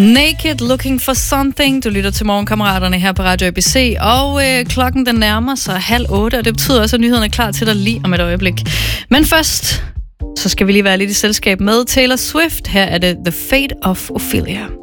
Naked, Looking for Something. Du lytter til Morgenkammeraterne her på Radio ABC, og klokken den nærmer sig 7:30, og det betyder også, at nyhederne er klar til dig lige om et øjeblik. Men først, så skal vi lige være lidt i selskab med Taylor Swift. Her er det The Fate of Ophelia.